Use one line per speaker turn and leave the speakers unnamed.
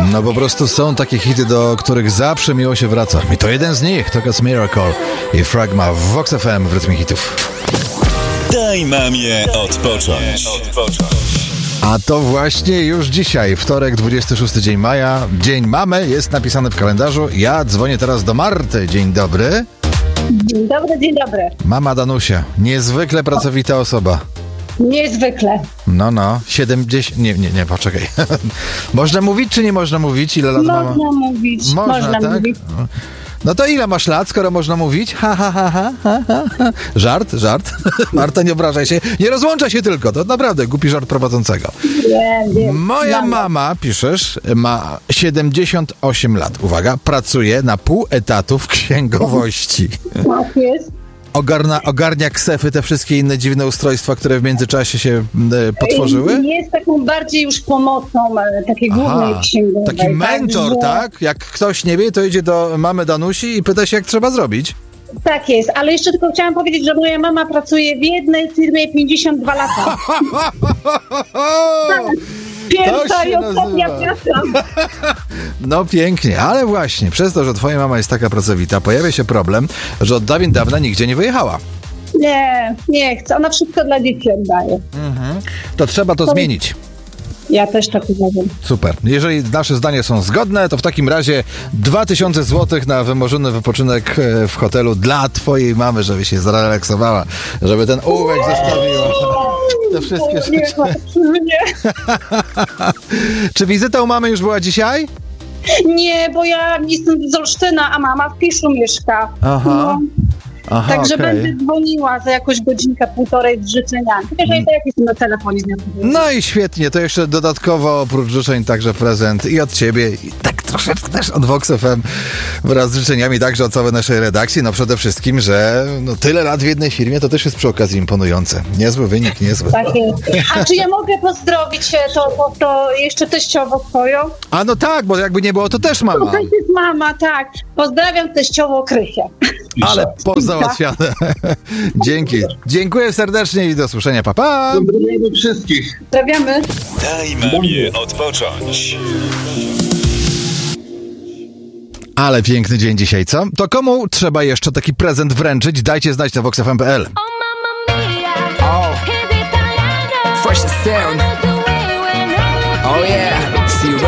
No po prostu są takie hity, do których zawsze miło się wraca. I to jeden z nich, to jest Miracle i Fragma w Vox FM w rytmie hitów.
Daj mamie odpocząć.
A to właśnie już dzisiaj, wtorek, 26 dzień maja, Dzień Mamy, jest napisany w kalendarzu. Ja dzwonię teraz do Marty. Dzień dobry.
Dzień dobry, dzień dobry.
Mama Danusia, niezwykle pracowita osoba.
Niezwykle.
No, 70... Nie, poczekaj. Można mówić, czy nie można mówić? Ile lat mama?
Można mówić. Można
tak?
mówić.
No to ile masz lat, skoro można mówić? Ha. Żart. Marta, nie obrażaj się. Nie rozłączaj się tylko. To naprawdę głupi żart prowadzącego.
Wiem.
Moja mama, piszesz, ma 78 lat. Uwaga, pracuje na pół etatu w księgowości.
Tak jest.
Ogarnia ksefy, te wszystkie inne dziwne ustrojstwa, które w międzyczasie się potworzyły?
Jest taką bardziej już pomocą takiej głównej księgowej.
Taki mentor, tak? Jak ktoś nie wie, to idzie do mamy Danusi i pyta się, jak trzeba zrobić.
Tak jest, ale jeszcze tylko chciałam powiedzieć, że moja mama pracuje w jednej firmie 52 lata. Tak. Pierwsza i ostatnia praca.
No pięknie, ale właśnie przez to, że twoja mama jest taka pracowita, pojawia się problem, że od dawien dawna nigdzie nie wyjechała.
Nie chcę. Ona wszystko dla dzieci oddaje.
To trzeba to zmienić.
Ja też tak uważam.
Super. Jeżeli nasze zdania są zgodne, to w takim razie 2000 zł na wymarzony wypoczynek w hotelu dla twojej mamy, żeby się zrelaksowała, żeby ten ołówek zostawiła. Te wszystkie rzeczy. Czy wizyta u mamy już była dzisiaj?
Nie, bo ja jestem z Olsztyna, a mama w Piszu mieszka.
Aha,
Także
okay.
będę dzwoniła za jakąś godzinkę, półtorej z życzeniami. Chociaż ja i tak jestem na telefonie z nią.
No i świetnie, to jeszcze dodatkowo oprócz życzeń także prezent i od ciebie, i tak troszeczkę też od Vox FM wraz z życzeniami także od całej naszej redakcji. No przede wszystkim, że tyle lat w jednej firmie to też jest przy okazji imponujące. Niezły wynik, niezły.
Tak jest. A czy ja mogę pozdrowić to jeszcze teściowo swoją?
A no tak, bo jakby nie było, to też mama.
To jest mama, tak. Pozdrawiam teściowo Krysię.
Ale pozałatwiane. Dzięki. Dziękuję serdecznie i do usłyszenia. Pa, pa.
Pozdrawiamy wszystkich.
Pozdrawiamy.
Daj mamie odpocząć.
Ale piękny dzień dzisiaj, co? To komu trzeba jeszcze taki prezent wręczyć? Dajcie znać na voxfm.pl.
Fresh sound. Oh yeah.